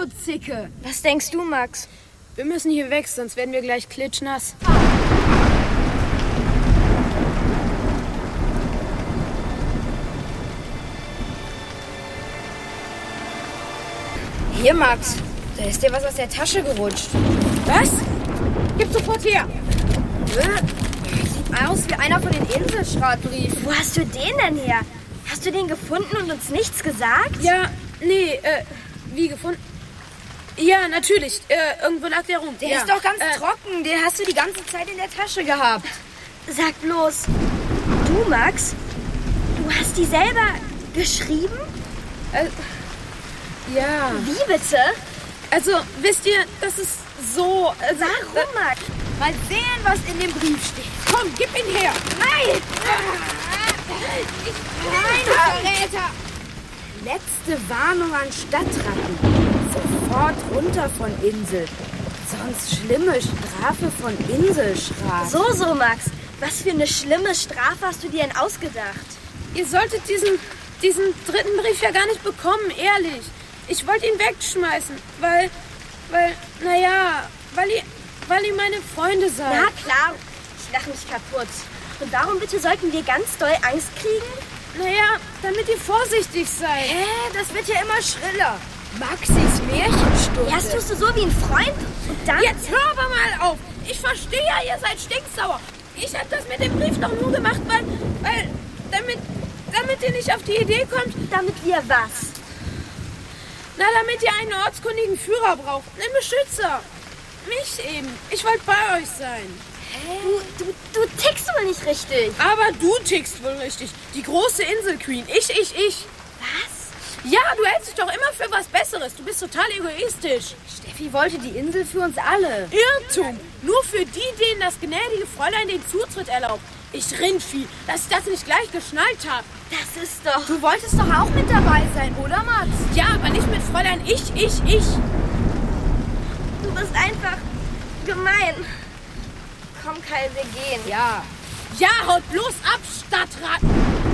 Zicke. Was denkst du, Max? Wir müssen hier weg, sonst werden wir gleich klitschnass. Hier, Max. Da ist dir was aus der Tasche gerutscht. Was? Gib sofort her. Sieht aus wie einer von den Inselschratbrief. Wo hast du den denn her? Hast du den gefunden und uns nichts gesagt? Ja, nee, wie gefunden? Ja, natürlich. Irgendwo lag der rum. Der ist doch ganz trocken. Den hast du die ganze Zeit in der Tasche gehabt. Sag bloß, du, Max, du hast die selber geschrieben? Ja. Wie bitte? Also, wisst ihr, das ist so... Warum, Max? Mal sehen, was in dem Brief steht. Komm, gib ihn her. Nein! Nein, Verräter! Letzte Warnung an Stadtratten. Sofort runter von Insel. Sonst schlimme Strafe von Inselschrat. So, Max. Was für eine schlimme Strafe hast du dir denn ausgedacht? Ihr solltet diesen dritten Brief ja gar nicht bekommen, ehrlich. Ich wollte ihn wegschmeißen, weil ihr meine Freunde seid. Na klar, ich lache mich kaputt. Und warum bitte sollten wir ganz doll Angst kriegen? Naja, damit ihr vorsichtig seid. Das wird ja immer schriller. Maxis Märchenstunde. Erst tust du so wie ein Freund und dann... Jetzt hör aber mal auf. Ich verstehe ja, ihr seid stinksauer. Ich habe das mit dem Brief doch nur gemacht, damit ihr nicht auf die Idee kommt. Damit wir was? Na, damit ihr einen ortskundigen Führer braucht. Einen Beschützer. Mich eben. Ich wollte bei euch sein. Du tickst wohl nicht richtig. Aber du tickst wohl richtig. Die große Insel-Queen. Ich. Was? Ja, du hältst dich doch immer für was Besseres. Du bist total egoistisch. Steffi wollte die Insel für uns alle. Irrtum. Nur für die, denen das gnädige Fräulein den Zutritt erlaubt. Ich Rindvieh, dass ich das nicht gleich geschnallt habe. Das ist doch... Du wolltest doch auch mit dabei sein, oder, Max? Ja, aber nicht mit Fräulein Ich. Du bist einfach gemein. Komm, Kai, wir gehen. Ja. Ja, haut bloß ab, Stadtratten.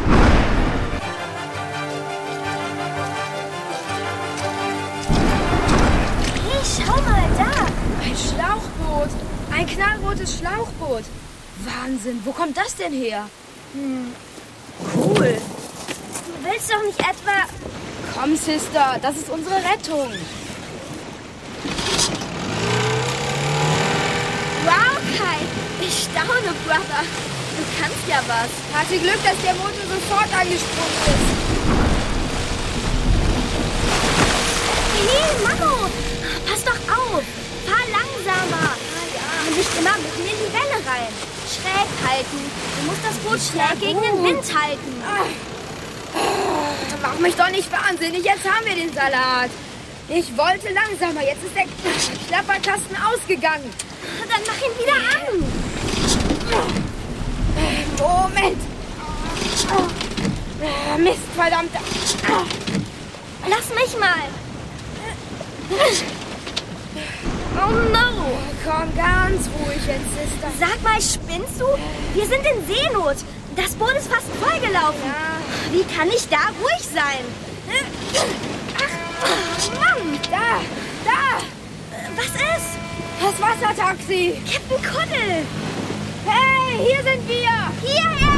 Hey, schau mal da. Ein Schlauchboot. Ein knallrotes Schlauchboot. Wahnsinn, wo kommt das denn her? Cool. Du willst doch nicht etwa... Komm, Sister, das ist unsere Rettung. Wow, Kai. Ich staune, Brother. Du kannst ja was. Hatte Glück, dass der Motor sofort angesprungen ist. Hey, Mamo. Pass doch auf. Fahr langsamer. Und nicht immer mitten in die Welle rein. Schräg halten. Du musst das Boot schräg gegen den Wind halten. Mach mich doch nicht wahnsinnig, jetzt haben wir den Salat. Ich wollte langsamer, jetzt ist der Klapperkasten ausgegangen. Dann mach ihn wieder an. Moment. Mist, verdammt. Lass mich mal. Oh no. Komm ganz ruhig jetzt, Sister. Sag mal, spinnst du? Wir sind in Seenot. Das Boot ist fast vollgelaufen. Ja. Wie kann ich da ruhig sein? Ach, Mann. Da. Was ist? Das Wassertaxi. Captain Kuddel. Hey, hier sind wir. Hierher.